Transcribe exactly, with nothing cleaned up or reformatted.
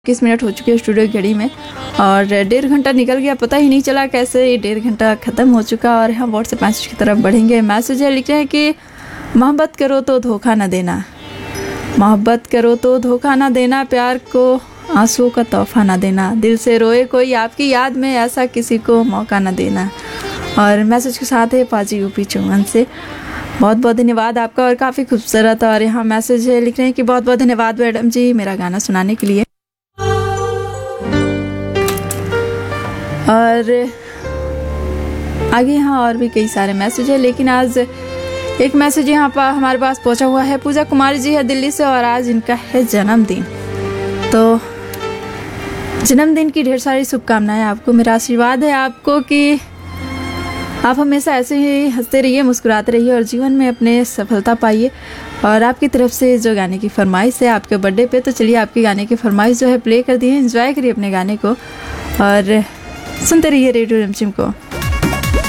इक्कीस मिनट हो चुके हैं स्टूडियो की घड़ी में और डेढ़ घंटा निकल गया, पता ही नहीं चला कैसे ये डेढ़ घंटा ख़त्म हो चुका। और हम व्हाट्सएप मैसेज की तरफ बढ़ेंगे। मैसेज है, लिख रहे हैं कि मोहब्बत करो तो धोखा ना देना, मोहब्बत करो तो धोखा ना देना, प्यार को आंसुओं का तोहफा ना देना, दिल से रोए कोई आपकी याद में, ऐसा किसी को मौका ना देना। और मैसेज के साथ है पाजी यूपी चौवन से। बहुत बहुत धन्यवाद आपका और काफ़ी खूबसूरत। और यहाँ मैसेज है, लिख रहे हैं कि बहुत बहुत धन्यवाद मैडम जी मेरा गाना सुनाने के लिए। और आगे यहाँ और भी कई सारे मैसेज है, लेकिन आज एक मैसेज यहाँ पर हमारे पास पहुँचा हुआ है। पूजा कुमारी जी है दिल्ली से और आज इनका है जन्मदिन। तो जन्मदिन की ढेर सारी शुभकामनाएं आपको। मेरा आशीर्वाद है आपको कि आप हमेशा ऐसे ही हंसते रहिए, मुस्कुराते रहिए और जीवन में अपने सफलता पाइए। और आपकी तरफ से जो गाने की फरमाइश है आपके बर्थडे पे, तो चलिए आपके गाने की फरमाइश जो है प्ले कर दी है। एंजॉय करिए अपने गाने को और सुनते रहिए रेडियो रिमझिम को।